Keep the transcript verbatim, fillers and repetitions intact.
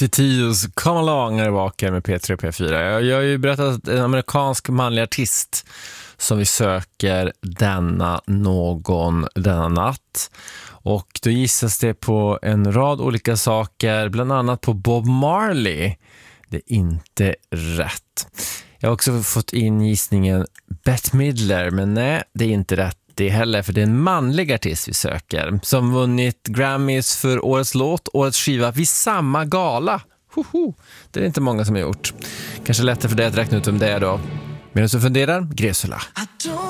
Fifty Tios Come Along är tillbaka med P tre och P fyra. Jag, jag har ju berättat att en amerikansk manlig artist som vi söker denna någon denna natt. Och då gissas det på en rad olika saker, bland annat på Bob Marley. Det är inte rätt. Jag har också fått in gissningen Bette Midler, men nej, det är inte rätt det heller, för det är en manlig artist vi söker som vunnit Grammys för årets låt, årets skiva vid samma gala. Hoho. Det är inte många som har gjort. Kanske lättare för dig att räkna ut om det är då. Medan du funderar, Gresula. I don't